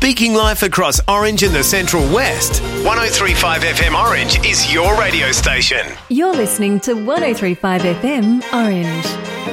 speaking life across Orange and the Central West. 103.5 FM Orange is your radio station. You're listening to 103.5 FM Orange.